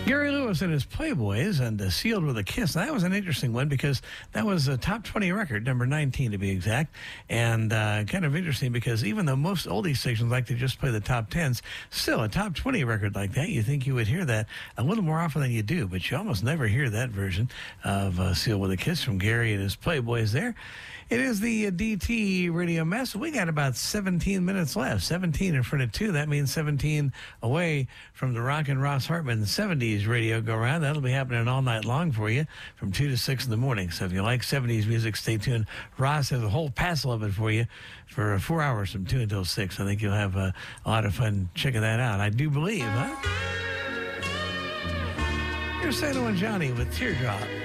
Gary Lewis and his Playboys and Sealed with a Kiss. Now, that was an interesting one because that was a top 20 record, number 19 to be exact. And kind of interesting because even though most oldie stations like to just play the top 10s, still a top 20 record like that, you think you would hear that a little more often than you do. But you almost never hear that version of Sealed with a Kiss from Gary and his Playboys there. It is the DT Radio Mess. We got about 17 minutes left. 17 in front of 2. That means 17 away from the Rock and Ross Hartman 70s radio go-around. That'll be happening all night long for you from 2 to 6 in the morning. So if you like 70s music, stay tuned. Ross has a whole passel of it for you for 4 hours from 2 until 6. I think you'll have a lot of fun checking that out. I do believe, huh? Here's Santa and Johnny with Teardrop.